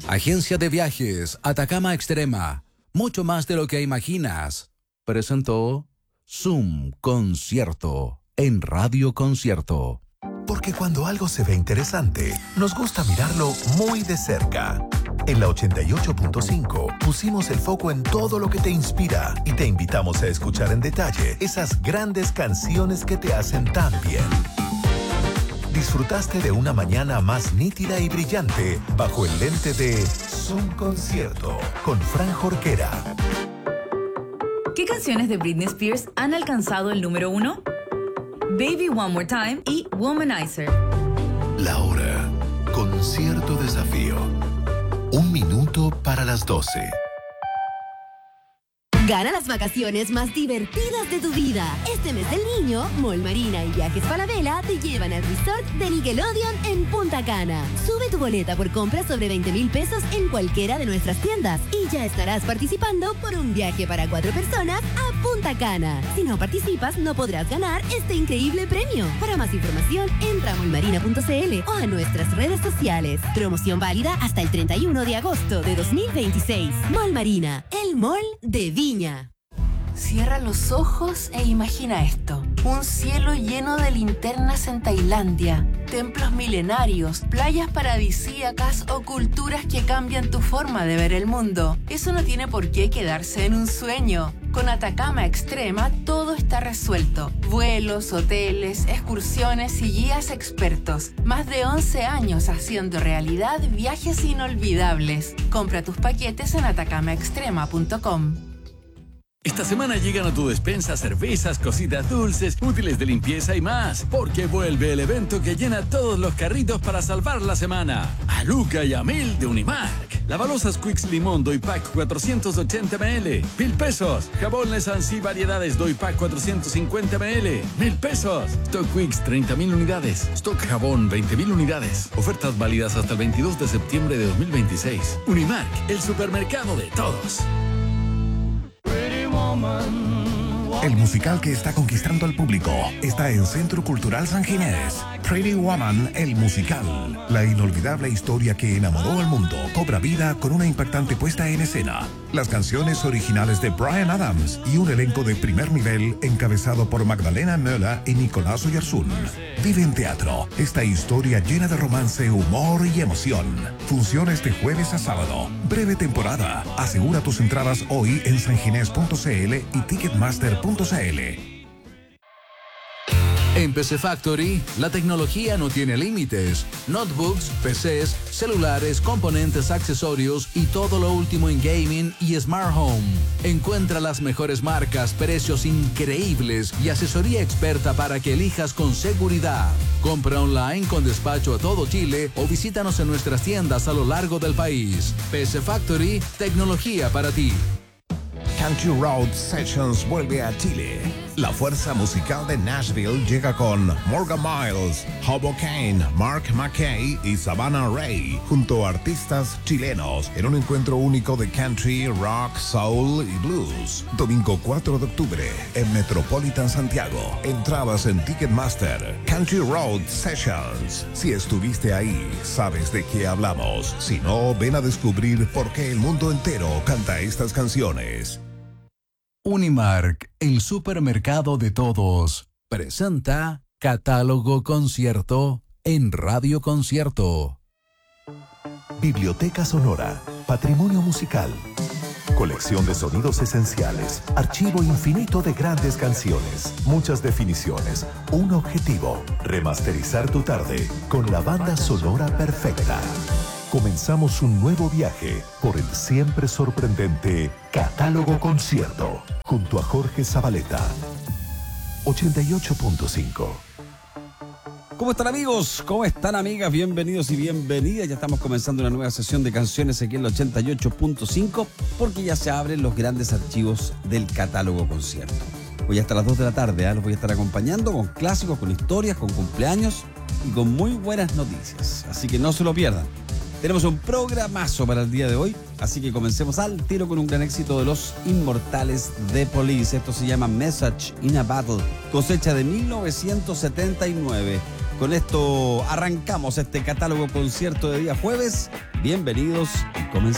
Agencia de viajes Atacama Extrema, mucho más de lo que imaginas, presentó Zoom Concierto en Radio Concierto. Porque cuando algo se ve interesante, nos gusta mirarlo muy de cerca. En la 88.5 pusimos el foco en todo lo que te inspira y te invitamos a escuchar en detalle esas grandes canciones que te hacen tan bien. Disfrutaste de una mañana más nítida y brillante bajo el lente de Zoom Concierto con Fran Jorquera. ¿Qué canciones de Britney Spears han alcanzado el número 1? Baby One More Time y Womanizer. La hora. Concierto Desafío. 1 minuto para las 12. Gana las vacaciones más divertidas de tu vida. Este mes del niño, Mall Marina y Viajes Falabella te llevan al resort de Nickelodeon en Punta Cana. Sube tu boleta por compras sobre 20,000 pesos en cualquiera de nuestras tiendas y ya estarás participando por un viaje para 4 personas a Punta Cana. Si no participas, no podrás ganar este increíble premio. Para más información, entra a mallmarina.cl o a nuestras redes sociales. Promoción válida hasta el 31 de agosto de 2026. Mall Marina, el mall de Viña. Cierra los ojos e imagina esto. Un cielo lleno de linternas en Tailandia, templos milenarios, playas paradisíacas o culturas que cambian tu forma de ver el mundo. Eso no tiene por qué quedarse en un sueño. Con Atacama Extrema todo está resuelto. Vuelos, hoteles, excursiones y guías expertos. Más de 11 años haciendo realidad viajes inolvidables. Compra tus paquetes en atacamaextrema.com. Esta semana llegan a tu despensa cervezas, cositas dulces, útiles de limpieza y más, porque vuelve el evento que llena todos los carritos para salvar la semana. A Luca y a Mil de Unimark. Lavalosas Quicks Limón Doy Pack 480 ml, 1,000 pesos. Jabón Lesansi Variedades Doy Pack 450 ml, 1,000 pesos. Stock Quicks 30,000 unidades. Stock Jabón 20,000 unidades. Ofertas válidas hasta el 22 de septiembre de 2026. Unimark, el supermercado de todos. El musical que está conquistando al público está en Centro Cultural San Ginés. Pretty Woman, el musical. La inolvidable historia que enamoró al mundo cobra vida con una impactante puesta en escena. Las canciones originales de Bryan Adams y un elenco de primer nivel encabezado por Magdalena Möller y Nicolás Oyarzún. Vive en teatro esta historia llena de romance, humor y emoción. Funciones de jueves a sábado. Breve temporada. Asegura tus entradas hoy en sanginés.cl y ticketmaster.cl. En PC Factory, la tecnología no tiene límites. Notebooks, PCs, celulares, componentes, accesorios y todo lo último en gaming y smart home. Encuentra las mejores marcas, precios increíbles y asesoría experta para que elijas con seguridad. Compra online con despacho a todo Chile o visítanos en nuestras tiendas a lo largo del país. PC Factory, tecnología para ti. Country Road Sessions vuelve a Chile. La fuerza musical de Nashville llega con Morgan Miles, Hoboken, Mark McKay y Savannah Ray, junto a artistas chilenos, en un encuentro único de country, rock, soul y blues. Domingo 4 de octubre, en Metropolitan Santiago. Entradas en Ticketmaster. Country Road Sessions. Si estuviste ahí, sabes de qué hablamos. Si no, ven a descubrir por qué el mundo entero canta estas canciones. Unimark, el supermercado de todos, presenta Catálogo Concierto en Radio Concierto. Biblioteca Sonora, patrimonio musical, colección de sonidos esenciales, archivo infinito de grandes canciones, muchas definiciones, un objetivo, remasterizar tu tarde con la banda sonora perfecta. Comenzamos un nuevo viaje por el siempre sorprendente Catálogo Concierto, junto a Jorge Zabaleta. 88.5. ¿Cómo están, amigos? ¿Cómo están, amigas? Bienvenidos y bienvenidas. Ya estamos comenzando una nueva sesión de canciones aquí en el 88.5 porque ya se abren los grandes archivos del Catálogo Concierto. Hoy hasta las 2 de la tarde los voy a estar acompañando con clásicos, con historias, con cumpleaños y con muy buenas noticias. Así que no se lo pierdan. Tenemos un programazo para el día de hoy, así que comencemos al tiro con un gran éxito de los Inmortales de Police. Esto se llama Message in a Battle, cosecha de 1979. Con esto arrancamos este catálogo concierto de día jueves. Bienvenidos y comenzamos.